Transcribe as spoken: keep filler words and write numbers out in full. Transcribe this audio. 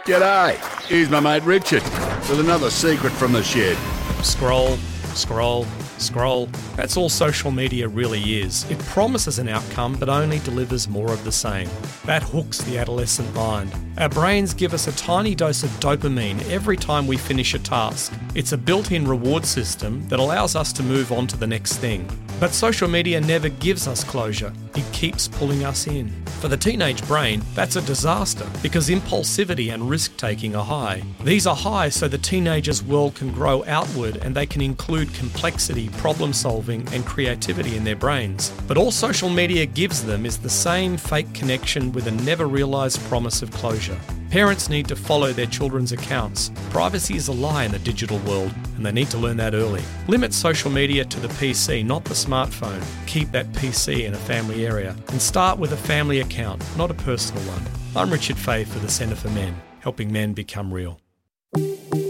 G'day, here's my mate Richard with another secret from the shed. Scroll, scroll, scroll. That's all social media really is. It promises an outcome but only delivers more of the same. That hooks the adolescent mind. Our brains give us a tiny dose of dopamine every time we finish a task. It's a built-in reward system that allows us to move on to the next thing. But social media never gives us closure. It keeps pulling us in. For the teenage brain, that's a disaster because impulsivity and risk-taking are high. These are high so the teenager's world can grow outward and they can include complexity, problem-solving and creativity in their brains. But all social media gives them is the same fake connection with a never-realised promise of closure. Parents need to follow their children's accounts. Privacy is a lie in the digital world, and they need to learn that early. Limit social media to the P C, not the smartphone. Keep that P C in a family area. And start with a family account, not a personal one. I'm Richard Fay for the Centre for Men, helping men become real.